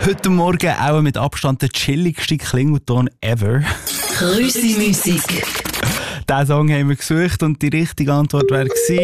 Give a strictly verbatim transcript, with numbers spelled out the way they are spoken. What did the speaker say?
Heute Morgen auch mit Abstand der chilligste Klingelton ever. Grüße Musik. Diesen Song haben wir gesucht und die richtige Antwort wäre gewesen.